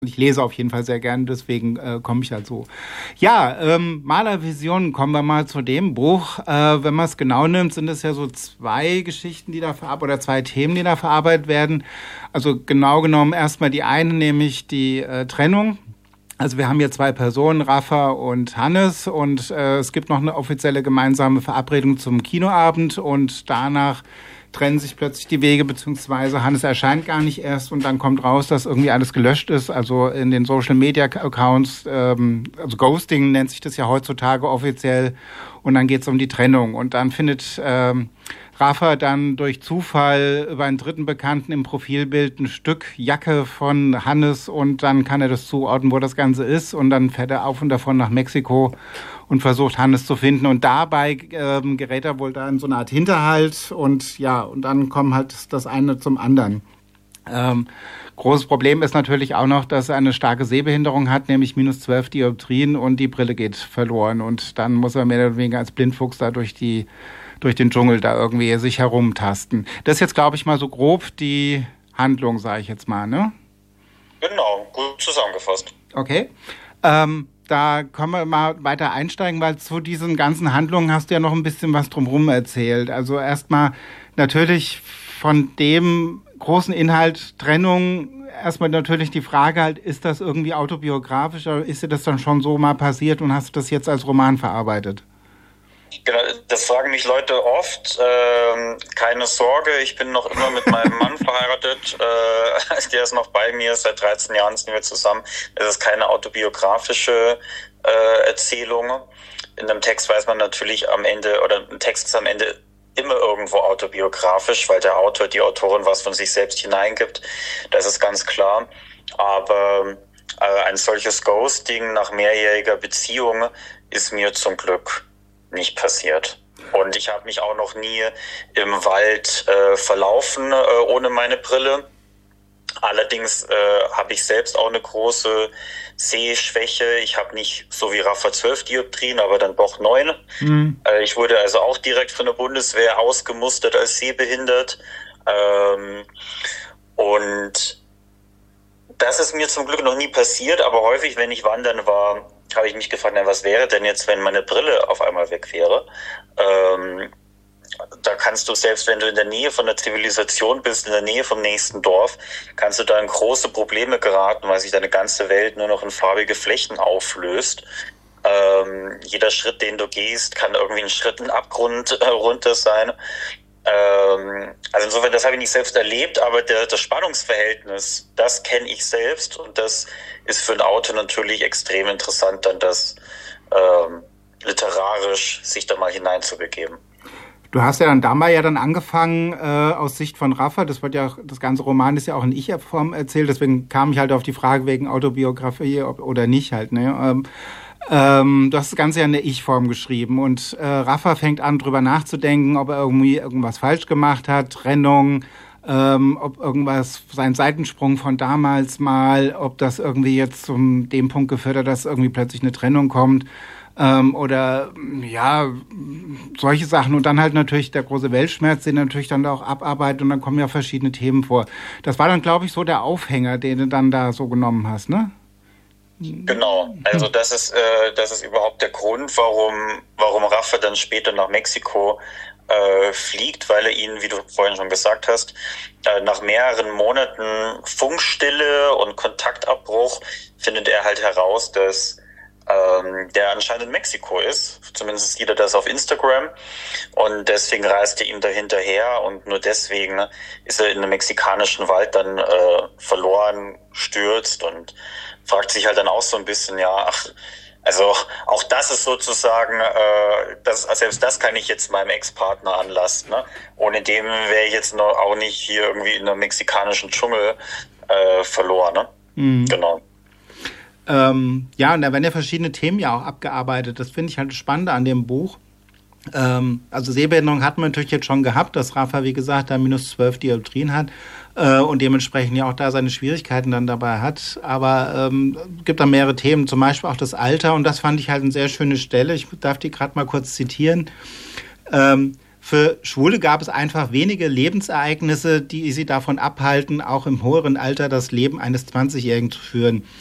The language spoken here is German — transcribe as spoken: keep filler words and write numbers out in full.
Ich lese auf jeden Fall sehr gern, deswegen äh, komme ich halt so. Ja, ähm, Malervisionen, kommen wir mal zu dem Buch. Äh, wenn man es genau nimmt, sind es ja so zwei Geschichten, die da verarbeitet, oder zwei Themen, die da verarbeitet werden. Also genau genommen erstmal die eine, nämlich die äh, Trennung. Also wir haben hier zwei Personen, Rafa und Hannes, und äh, es gibt noch eine offizielle gemeinsame Verabredung zum Kinoabend, und danach trennen sich plötzlich die Wege, beziehungsweise Hannes erscheint gar nicht erst, und dann kommt raus, dass irgendwie alles gelöscht ist. Also in den Social-Media-Accounts, ähm, also Ghosting nennt sich das ja heutzutage offiziell, und dann geht es um die Trennung. Und dann findet ähm, Rafa dann durch Zufall über einen dritten Bekannten im Profilbild ein Stück Jacke von Hannes, und dann kann er das zuordnen, wo das Ganze ist, und dann fährt er auf und davon nach Mexiko und versucht, Hannes zu finden. Und dabei ähm, gerät er wohl da in so eine Art Hinterhalt, und ja, und dann kommt halt das eine zum anderen. Ähm, großes Problem ist natürlich auch noch, dass er eine starke Sehbehinderung hat, nämlich minus zwölf Dioptrien, und die Brille geht verloren. Und dann muss er mehr oder weniger als Blindfuchs da durch die durch den Dschungel da irgendwie sich herumtasten. Das ist jetzt, glaube ich, mal so grob die Handlung, sage ich jetzt mal, ne? Genau, gut zusammengefasst. Okay. Ähm, da können wir mal weiter einsteigen, weil zu diesen ganzen Handlungen hast du ja noch ein bisschen was drumherum erzählt. Also erstmal natürlich von dem großen Inhalt Trennung, erstmal natürlich die Frage halt, ist das irgendwie autobiografisch, oder ist dir das dann schon so mal passiert und hast du das jetzt als Roman verarbeitet? Genau, das fragen mich Leute oft. Ähm, keine Sorge, ich bin noch immer mit meinem Mann verheiratet. Äh, der ist noch bei mir, seit dreizehn Jahren sind wir zusammen. Es ist keine autobiografische äh, Erzählung. In einem Text weiß man natürlich am Ende, oder ein Text ist am Ende immer irgendwo autobiografisch, weil der Autor, die Autorin was von sich selbst hineingibt. Das ist ganz klar. Aber äh, ein solches Ghosting nach mehrjähriger Beziehung ist mir zum Glück nicht passiert. Und ich habe mich auch noch nie im Wald äh, verlaufen äh, ohne meine Brille. Allerdings äh, habe ich selbst auch eine große Sehschwäche. Ich habe nicht so wie Rafa zwölf Dioptrien, aber dann doch neun. Mhm. Äh, ich wurde also auch direkt von der Bundeswehr ausgemustert als sehbehindert. Ähm, und das ist mir zum Glück noch nie passiert, aber häufig, wenn ich wandern war, habe ich mich gefragt, na, was wäre denn jetzt, wenn meine Brille auf einmal weg wäre? Ähm, da kannst du, selbst wenn du in der Nähe von der Zivilisation bist, in der Nähe vom nächsten Dorf, kannst du da in große Probleme geraten, weil sich deine ganze Welt nur noch in farbige Flächen auflöst. Ähm, jeder Schritt, den du gehst, kann irgendwie ein Schritt in den Abgrund äh, runter sein. Ähm, also insofern, das habe ich nicht selbst erlebt, aber der, das Spannungsverhältnis, das kenne ich selbst, und das ist für einen Autor natürlich extrem interessant, dann das ähm, literarisch sich da mal hineinzubegeben. Du hast ja dann damals ja dann angefangen äh, aus Sicht von Rafa, das wird ja, das ganze Roman ist ja auch in Ich-Form erzählt, deswegen kam ich halt auf die Frage wegen Autobiografie ob, oder nicht halt, ne? Ähm, Ähm, du hast das Ganze ja in der Ich-Form geschrieben, und äh, Rafa fängt an, drüber nachzudenken, ob er irgendwie irgendwas falsch gemacht hat, Trennung, ähm, ob irgendwas, sein Seitensprung von damals mal, ob das irgendwie jetzt zu dem Punkt geführt hat, dass irgendwie plötzlich eine Trennung kommt, ähm, oder ja, solche Sachen. Und dann halt natürlich der große Weltschmerz, den er natürlich dann da auch abarbeitet, und dann kommen ja verschiedene Themen vor. Das war dann, glaube ich, so der Aufhänger, den du dann da so genommen hast, ne? Genau, also das ist äh, das ist überhaupt der Grund, warum warum Rafa dann später nach Mexiko äh, fliegt, weil er ihn, wie du vorhin schon gesagt hast, äh, nach mehreren Monaten Funkstille und Kontaktabbruch findet er halt heraus, dass ähm, der anscheinend in Mexiko ist. Zumindest sieht er das auf Instagram, und deswegen reist er ihm da hinterher, und nur deswegen ist er in einem mexikanischen Wald dann äh, verloren, stürzt, und fragt sich halt dann auch so ein bisschen, ja, ach, also auch das ist sozusagen, äh, das, selbst das kann ich jetzt meinem Ex-Partner anlasten, ne? Ohne dem wäre ich jetzt noch auch nicht hier irgendwie in einem mexikanischen Dschungel äh, verloren, ne? Mhm. Genau. Ähm, ja, und da werden ja verschiedene Themen ja auch abgearbeitet. Das finde ich halt spannend an dem Buch. Ähm, also Sehbehinderung hat man natürlich jetzt schon gehabt, dass Rafa, wie gesagt, da minus zwölf Dioptrien hat äh, und dementsprechend ja auch da seine Schwierigkeiten dann dabei hat. Aber ähm, gibt da mehrere Themen, zum Beispiel auch das Alter, und das fand ich halt eine sehr schöne Stelle. Ich darf die gerade mal kurz zitieren. Ähm, Für Schwule gab es einfach wenige Lebensereignisse, die sie davon abhalten, auch im höheren Alter das Leben eines zwanzigjährigen zu führen.